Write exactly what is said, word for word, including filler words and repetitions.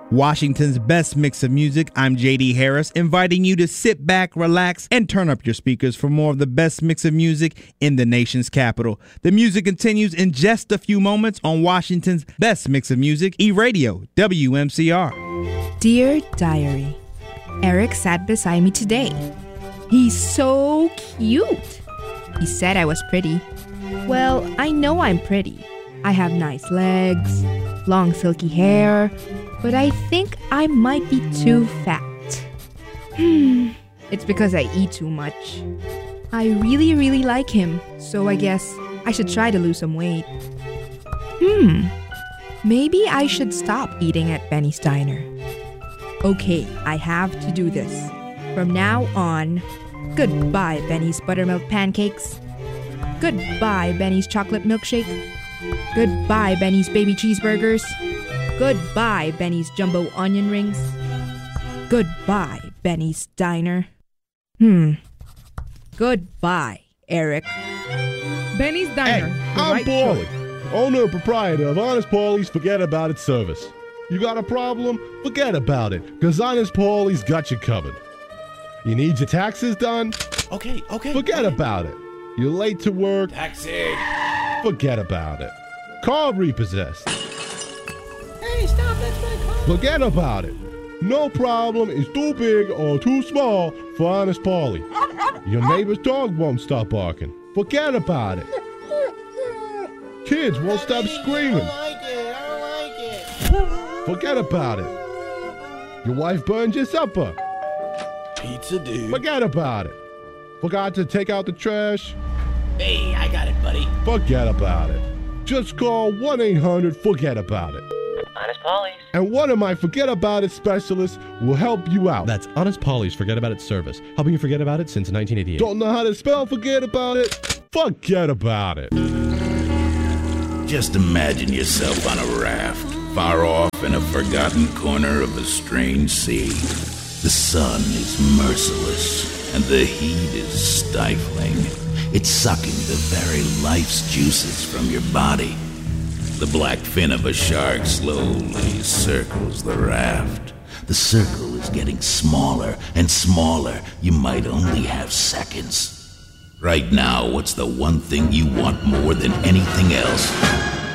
Washington's best mix of music. I'm J D Harris, inviting you to sit back, relax, and turn up your speakers for more of the best mix of music in the nation's capital. The music continues in just a few moments on Washington's best mix of music, E-Radio, W M C R. Dear Diary, Eric sat beside me today. He's so cute. He said I was pretty. Well, I know I'm pretty. I have nice legs, long silky hair, but I think I might be too fat. Hmm, it's because I eat too much. I really, really like him, so I guess I should try to lose some weight. Hmm, maybe I should stop eating at Benny's Diner. Okay, I have to do this. From now on, goodbye Benny's buttermilk pancakes. Goodbye Benny's chocolate milkshake. Goodbye Benny's baby cheeseburgers. Goodbye Benny's jumbo onion rings. Goodbye Benny's Diner. Hmm. Goodbye, Eric. Benny's Diner. Hey, I'm right Paulie, choice. owner and proprietor of Honest Paulie's Forget About It service. You got a problem? Forget about it, because Honest Paulie's got you covered. You need your taxes done? Okay, okay. Forget okay. about it. You're late to work? Taxi. Forget about it. Car repossessed? Hey, stop, that's my car. Forget about it. No problem is too big or too small for Honest Paulie. Your neighbor's dog won't stop barking. Forget about it. Kids won't stop screaming. I don't like it, I don't like it. Forget about it. Your wife burned your supper. Pizza, dude. Forget about it. Forgot to take out the trash. Hey, I got it, buddy. Forget about it. Just call one eight hundred forget about it. Honest Paulie's. And one of my Forget About It specialists will help you out. That's Honest Paulie's Forget About It service, helping you forget about it since nineteen eighty-eight. Don't know how to spell Forget About It? Forget about it. Just imagine yourself on a raft, far off in a forgotten corner of a strange sea. The sun is merciless, and the heat is stifling. It's sucking the very life's juices from your body. The black fin of a shark slowly circles the raft. The circle is getting smaller and smaller. You might only have seconds. Right now, what's the one thing you want more than anything else?